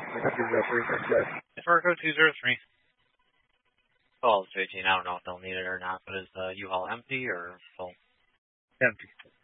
Fargo 203. Oh, it's 18. I don't know if they'll need it or not, but is the U-Haul empty or full? Empty.